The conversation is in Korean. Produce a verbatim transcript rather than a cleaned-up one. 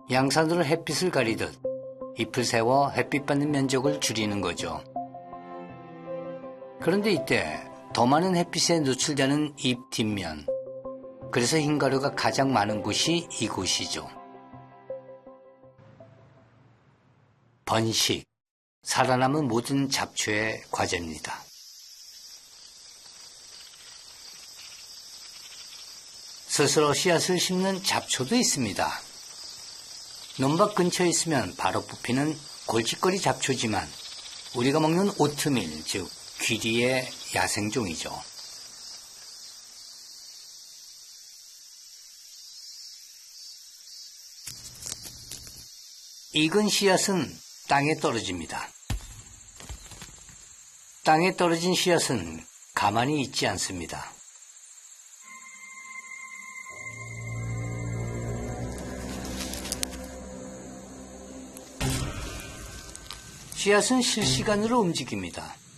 양산으로 햇빛을 가리듯 잎을 세워 햇빛 받는 면적을 줄이는 거죠. 그런데 이때 더 많은 햇빛에 노출되는 잎 뒷면, 그래서 흰가루가 가장 많은 곳이 이곳이죠. 번식, 살아남은 모든 잡초의 과제입니다. 스스로 씨앗을 심는 잡초도 있습니다. 논밭 근처에 있으면 바로 뽑히는 골칫거리 잡초지만 우리가 먹는 오트밀, 즉 귀리의 야생종이죠. 익은 씨앗은 땅에 떨어집니다. 땅에 떨어진 씨앗은 가만히 있지 않습니다. 씨앗은 실시간으로 움직입니다.